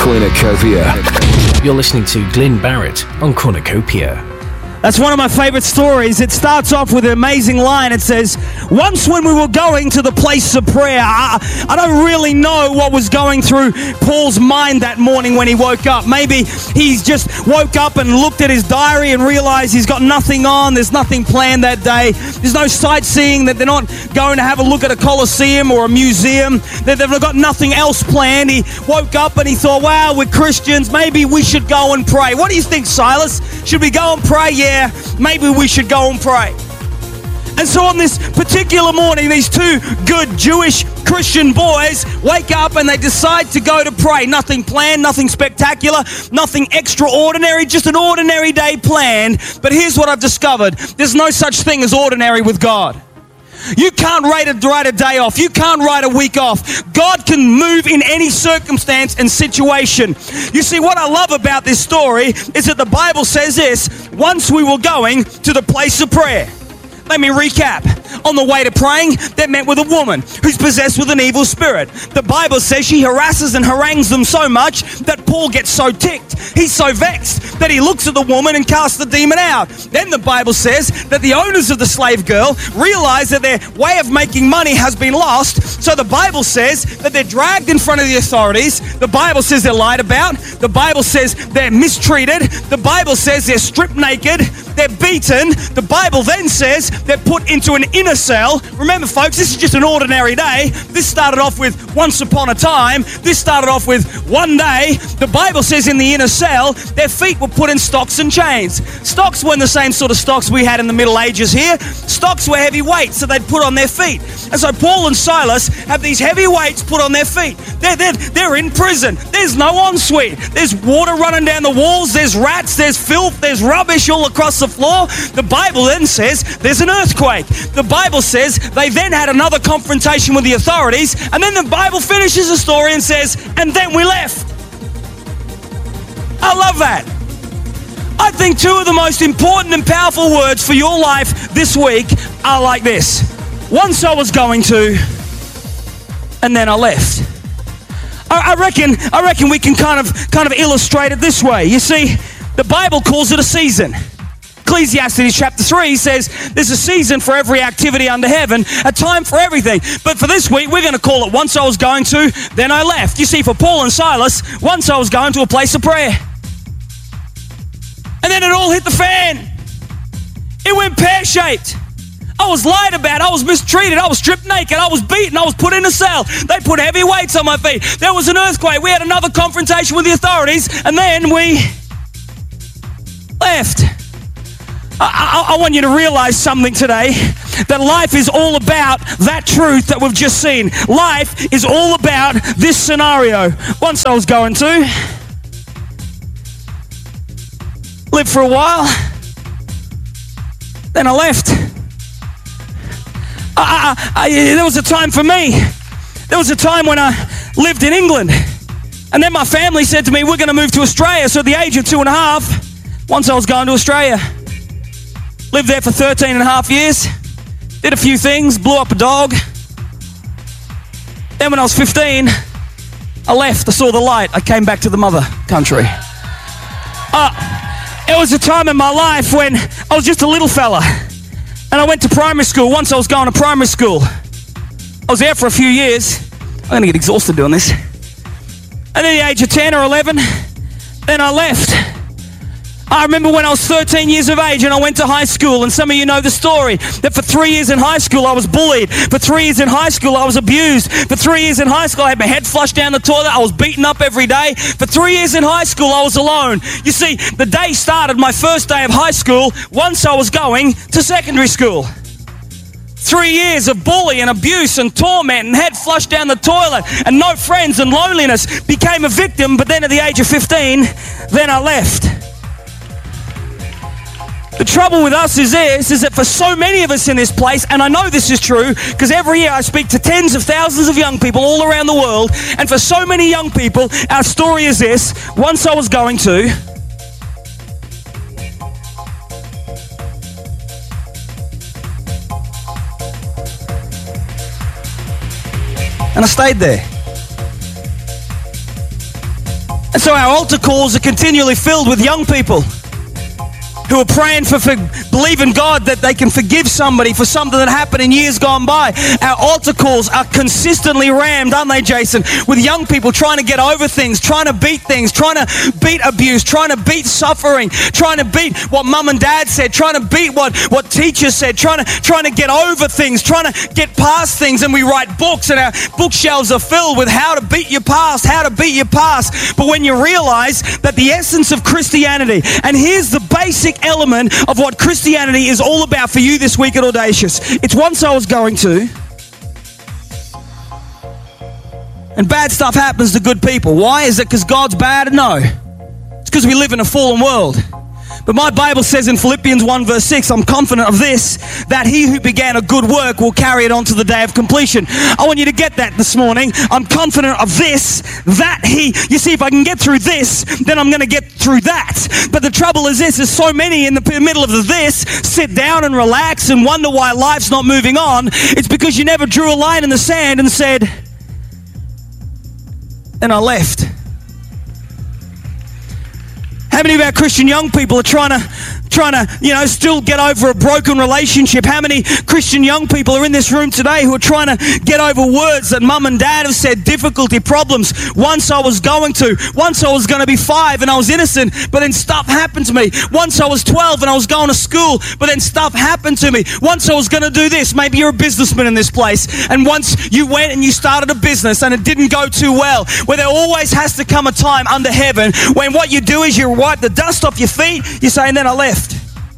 Cornucopia. You're listening to Glyn Barrett on Cornucopia. That's one of my favorite stories. It starts off with an amazing line. It says, once when we were going to the place of prayer, I don't really know what was going through Paul's mind that morning when he woke up. Maybe he's just woke up and looked at his diary and realized he's got nothing on. There's nothing planned that day. There's no sightseeing, that they're not going to have a look at a Colosseum or a museum. They've got nothing else planned. He woke up and he thought, wow, we're Christians. Maybe we should go and pray. What do you think, Silas? Should we go and pray? Yeah, maybe we should go and pray. And so on this particular morning, these two good Jewish Christian boys wake up and they decide to go to pray. Nothing planned, nothing spectacular, nothing extraordinary, just an ordinary day planned. But here's what I've discovered. There's no such thing as ordinary with God. You can't write a day off. You can't write a week off. God can move in any circumstance and situation. You see, what I love about this story is that the Bible says this: once we were going to the place of prayer. Let me recap. On the way to praying, they met with a woman who's possessed with an evil spirit. The Bible says she harasses and harangues them so much that Paul gets so ticked. He's so vexed that he looks at the woman and casts the demon out. Then the Bible says that the owners of the slave girl realize that their way of making money has been lost. So the Bible says that they're dragged in front of the authorities. The Bible says they're lied about. The Bible says they're mistreated. The Bible says they're stripped naked. They're beaten. The Bible then says they're put into an inner cell. Remember, folks, this is just an ordinary day. This started off with once upon a time. This started off with one day. The Bible says in the inner cell, their feet were put in stocks and chains. Stocks weren't the same sort of stocks we had in the Middle Ages here. Stocks were heavy weights that they'd put on their feet. And so Paul and Silas have these heavy weights put on their feet. They're in prison. There's no ensuite. There's water running down the walls. There's rats. There's filth. There's rubbish all across the floor. The Bible then says there's an earthquake. The Bible says they then had another confrontation with the authorities, and then the Bible finishes the story and says, and then we left. I love that. I think two of the most important and powerful words for your life this week are like this: once I was going to, and then I left. I reckon we can kind of illustrate it this way. You see, the Bible calls it a season. Ecclesiastes chapter 3 says there's a season for every activity under heaven, a time for everything. But for this week, we're going to call it once I was going to, then I left. You see, for Paul and Silas, once I was going to a place of prayer. And then it all hit the fan. It went pear-shaped. I was lied about. I was mistreated. I was stripped naked. I was beaten. I was put in a cell. They put heavy weights on my feet. There was an earthquake. We had another confrontation with the authorities. And then we left. I want you to realize something today, that life is all about that truth that we've just seen. Life is all about this scenario. Once I was going to live for a while, then I left. There was a time for me. There was a time when I lived in England, and then my family said to me, we're going to move to Australia. So at the age of 2.5, once I was going to Australia. Lived there for 13 and a half years. Did a few things, blew up a dog. Then when I was 15, I left. I saw the light. I came back to the mother country. It was a time in my life when I was just a little fella. And I went to primary school. Once I was going to primary school. I was there for a few years. I'm going to get exhausted doing this. And at the age of 10 or 11, then I left. I remember when I was 13 years of age and I went to high school, and some of you know the story, that for 3 years in high school I was bullied. For 3 years in high school I was abused. For 3 years in high school I had my head flushed down the toilet. I was beaten up every day. For 3 years in high school I was alone. You see, the day started, my first day of high school, once I was going to secondary school. 3 years of bully and abuse and torment and head flushed down the toilet and no friends and loneliness. Became a victim, but then at the age of 15, then I left. The trouble with us is that for so many of us in this place, and I know this is true because every year I speak to tens of thousands of young people all around the world, and for so many young people, our story is this: once I was going to, and I stayed there. And so our altar calls are continually filled with young people who are praying for believing God that they can forgive somebody for something that happened in years gone by. Our altar calls are consistently rammed, aren't they, Jason, with young people trying to get over things, trying to beat things, trying to beat abuse, trying to beat suffering, trying to beat what mum and dad said, trying to beat what teachers said, trying to get over things, trying to get past things. And we write books, and our bookshelves are filled with how to beat your past, how to beat your past. But when you realize that the essence of Christianity, and here's the basic element of what Christianity is all about for you this week at Audacious. It's once I was going to, and bad stuff happens to good people. Why? Is it because God's bad? No. It's because we live in a fallen world. But my Bible says in Philippians 1 verse 6, I'm confident of this, that he who began a good work will carry it on to the day of completion. I want you to get that this morning. I'm confident of this, that you see, if I can get through this, then I'm going to get through that. But the trouble is this, is so many in the middle of the this sit down and relax and wonder why life's not moving on. It's because you never drew a line in the sand and said, and I left. How many of our Christian young people are trying to, still get over a broken relationship? How many Christian young people are in this room today who are trying to get over words that mum and dad have said, difficulty, problems? Once I was going to be 5 and I was innocent, but then stuff happened to me. Once I was 12 and I was going to school, but then stuff happened to me. Once I was going to do this. Maybe you're a businessman in this place, and once you went and you started a business and it didn't go too well, where there always has to come a time under heaven when what you do is you wipe the dust off your feet, you say, and then I left.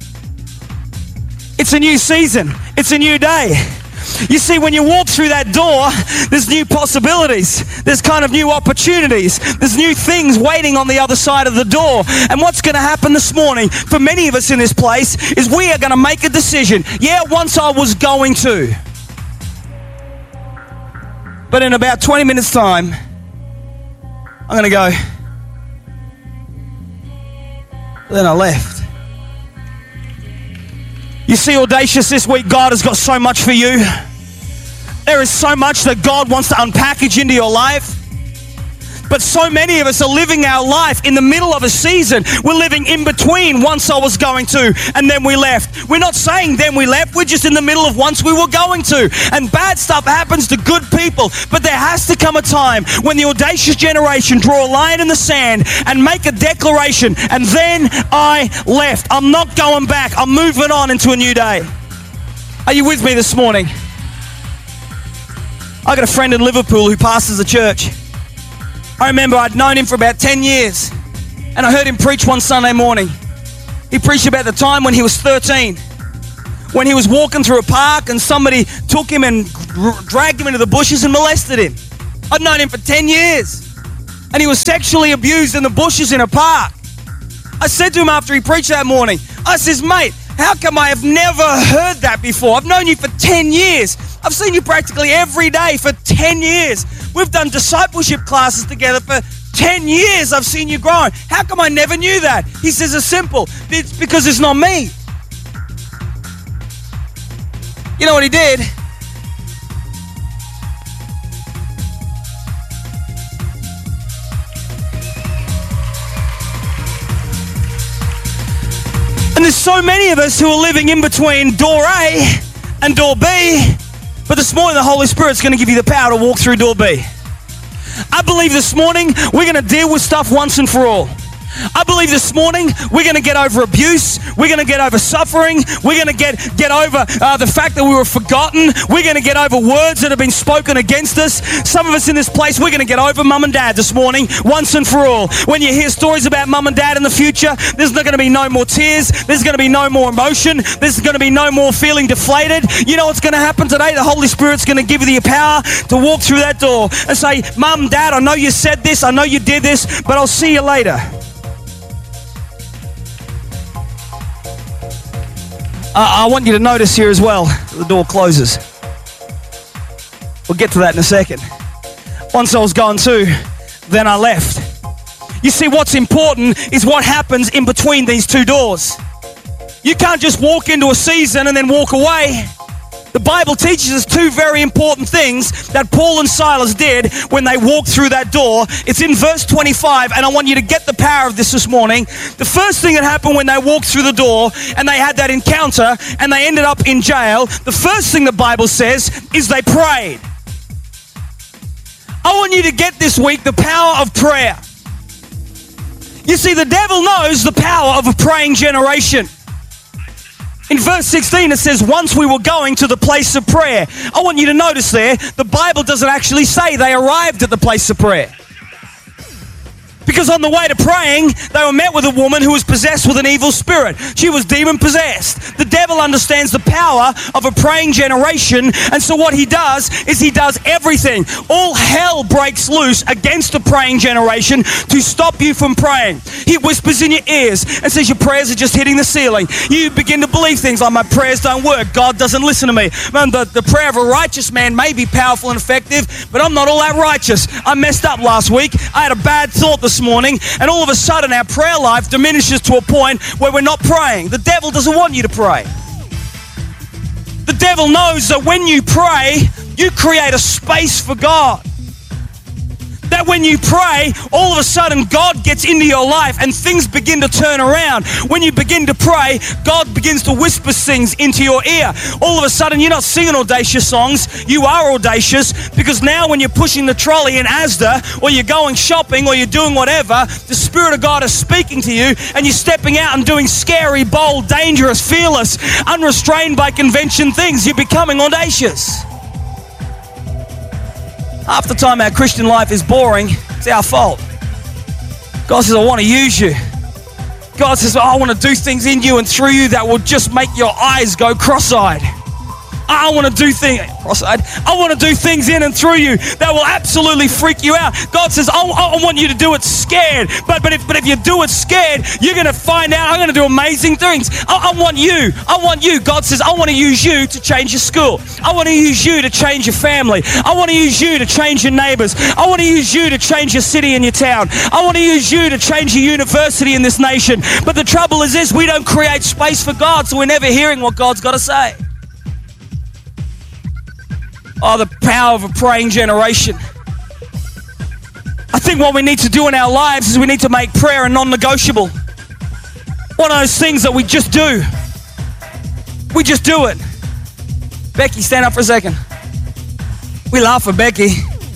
It's a new season. It's a new day. You see, when you walk through that door, there's new possibilities. There's kind of new opportunities. There's new things waiting on the other side of the door. And what's going to happen this morning for many of us in this place is we are going to make a decision. Yeah, once I was going to. But in about 20 minutes' time, I'm going to go. Then I left. You see, Audacious, this week, God has got so much for you. There is so much that God wants to unpackage into your life. But so many of us are living our life in the middle of a season. We're living in between once I was going to and then we left. We're not saying then we left. We're just in the middle of once we were going to. And bad stuff happens to good people. But there has to come a time when the audacious generation draw a line in the sand and make a declaration. And then I left. I'm not going back. I'm moving on into a new day. Are you with me this morning? I got a friend in Liverpool who pastors a church. I remember I'd known him for about 10 years, and I heard him preach one Sunday morning. He preached about the time when he was 13, when he was walking through a park and somebody took him and dragged him into the bushes and molested him. I'd known him for 10 years, and he was sexually abused in the bushes in a park. I said to him after he preached that morning, I says, mate, how come I have never heard that before? I've known you for 10 years. I've seen you practically every day for 10 years. We've done discipleship classes together for 10 years. I've seen you growing. How come I never knew that? He says it's simple. It's because it's not me. You know what he did? And there's so many of us who are living in between door A and door B. But this morning, the Holy Spirit's going to give you the power to walk through door B. I believe this morning, we're going to deal with stuff once and for all. I believe this morning we're going to get over abuse. We're going to get over suffering. We're going to get over the fact that we were forgotten. We're going to get over words that have been spoken against us. Some of us in this place, we're going to get over mum and dad this morning once and for all. When you hear stories about mum and dad in the future, there's not going to be no more tears. There's going to be no more emotion. There's going to be no more feeling deflated. You know what's going to happen today? The Holy Spirit's going to give you the power to walk through that door and say, Mum, Dad, I know you said this. I know you did this, but I'll see you later. I want you to notice here as well, the door closes. We'll get to that in a second. Once I was going to, then I left. You see, what's important is what happens in between these two doors. You can't just walk into a season and then walk away. The Bible teaches us two very important things that Paul and Silas did when they walked through that door. It's in verse 25, and I want you to get the power of this morning. The first thing that happened when they walked through the door and they had that encounter and they ended up in jail, the first thing the Bible says is they prayed. I want you to get this week the power of prayer. You see, the devil knows the power of a praying generation. In verse 16, it says, once we were going to the place of prayer. I want you to notice there, the Bible doesn't actually say they arrived at the place of prayer. Because on the way to praying, they were met with a woman who was possessed with an evil spirit. She was demon-possessed. The devil understands the power of a praying generation, and so what he does is he does everything. All hell breaks loose against a praying generation to stop you from praying. He whispers in your ears and says your prayers are just hitting the ceiling. You begin to believe things like my prayers don't work. God doesn't listen to me. Man, the prayer of a righteous man may be powerful and effective, but I'm not all that righteous. I messed up last week. I had a bad thought this morning, and all of a sudden our prayer life diminishes to a point where we're not praying. The devil doesn't want you to pray. The devil knows that when you pray, you create a space for God. That when you pray, all of a sudden God gets into your life and things begin to turn around. When you begin to pray, God begins to whisper things into your ear. All of a sudden, you're not singing audacious songs. You are audacious, because now when you're pushing the trolley in Asda, or you're going shopping, or you're doing whatever, the Spirit of God is speaking to you, and you're stepping out and doing scary, bold, dangerous, fearless, unrestrained by convention things. You're becoming audacious. Half the time our Christian life is boring. It's our fault. God says, I want to use you. God says, I want to do things in you and through you that will just make your eyes go cross-eyed. I want to do things cross-eyed. I want to do things in and through you that will absolutely freak you out. God says, I want you to do it scared. But if you do it scared, you're going to find out I'm going to do amazing things. I want you. God says, I want to use you to change your school. I want to use you to change your family. I want to use you to change your neighbors. I want to use you to change your city and your town. I want to use you to change your university in this nation. But the trouble is this, we don't create space for God, so we're never hearing what God's got to say. Oh, the power of a praying generation. I think what we need to do in our lives is we need to make prayer a non-negotiable. One of those things that we just do. We just do it. Becky, stand up for a second. We laugh at Becky.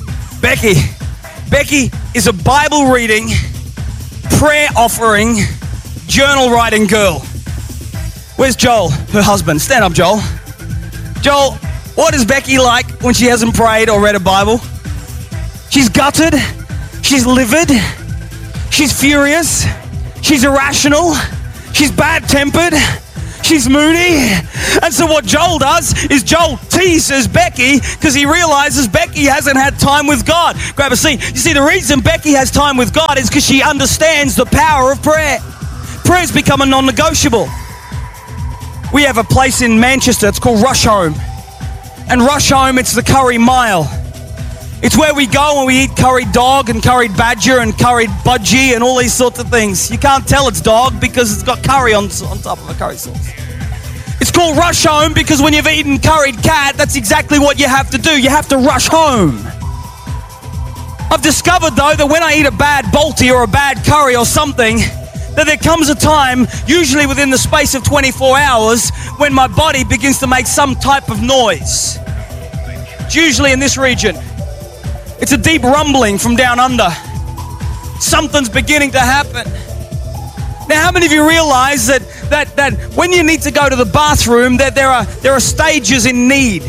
Becky is a Bible reading, prayer offering, journal writing girl. Where's Joel, her husband? Stand up, Joel. Joel, what is Becky like when she hasn't prayed or read a Bible? She's gutted. She's livid. She's furious. She's irrational. She's bad-tempered. She's moody. And so what Joel does is Joel teases Becky because he realizes Becky hasn't had time with God. Grab a seat. You see, the reason Becky has time with God is because she understands the power of prayer. Prayer's become a non-negotiable. We have a place in Manchester. It's called Rush Home. And Rush Home, it's the curry mile. It's where we go and we eat curried dog and curried badger and curried budgie and all these sorts of things. You can't tell it's dog because it's got curry on top of a curry sauce. It's called Rush Home because when you've eaten curried cat, that's exactly what you have to do. You have to rush home. I've discovered, though, that when I eat a bad Balti or a bad curry or something, that there comes a time, usually within the space of 24 hours, when my body begins to make some type of noise. It's usually in this region. It's a deep rumbling from down under. Something's beginning to happen. Now, how many of you realize that when you need to go to the bathroom, that there are stages in need?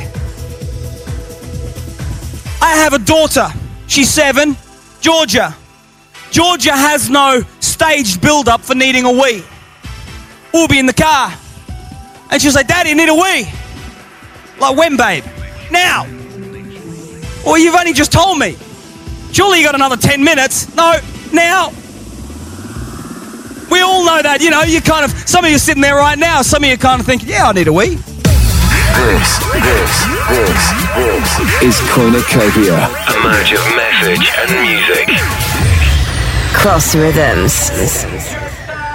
I have a daughter. She's 7, Georgia. Georgia has no staged build-up for needing a wee. We'll be in the car. And she'll say, Daddy, I need a wee. Like, when, babe? Now. Well, you've only just told me. Surely you got another 10 minutes. No, now. We all know that, you kind of, some of you are sitting there right now, some of you are kind of thinking, yeah, I need a wee. This is Cornucopia. A merge of message and music. Cross Rhythms.